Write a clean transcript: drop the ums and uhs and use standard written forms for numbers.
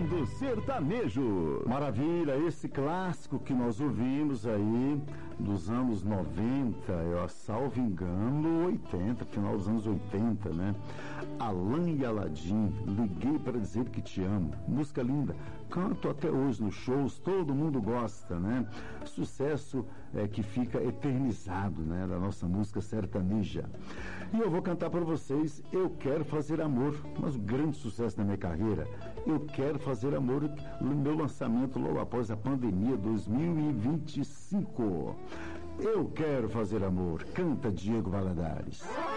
Mundo Sertanejo. Maravilha, esse clássico que nós ouvimos aí dos anos 90, eu salvo engano, 80, final dos anos 80, né? Alan e Aladim, Liguei para Dizer que Te Amo. Música linda, canto até hoje nos shows, todo mundo gosta, né? Sucesso que fica eternizado, né? Da nossa música sertaneja. E eu vou cantar para vocês Eu Quero Fazer Amor, mas um grande sucesso na minha carreira. Eu Quero Fazer Amor, meu lançamento logo após a pandemia 2025. Eu Quero Fazer Amor, canta Diego Valadares.